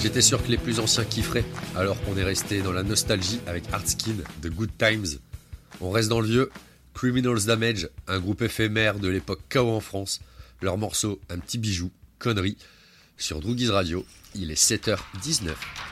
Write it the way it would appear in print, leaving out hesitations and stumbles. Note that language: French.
J'étais sûr que les plus anciens kifferaient, alors on est resté dans la nostalgie avec Artskin de Good Times. On reste dans le vieux, Criminals Damage, un groupe éphémère de l'époque KO en France. Leur morceau, un petit bijou, connerie. Sur Droogies Radio, il est 7h19.